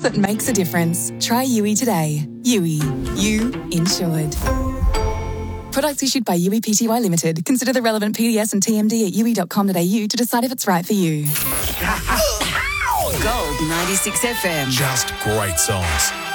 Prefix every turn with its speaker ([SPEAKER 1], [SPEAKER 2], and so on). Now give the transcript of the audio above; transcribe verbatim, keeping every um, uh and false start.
[SPEAKER 1] that makes a difference. Try U I today. U I. You insured. Products issued by U I Pty Limited. Consider the relevant P D S and T M D at u i dot com dot a u to decide if it's right for you.
[SPEAKER 2] Gold ninety-six F M.
[SPEAKER 3] Just great songs.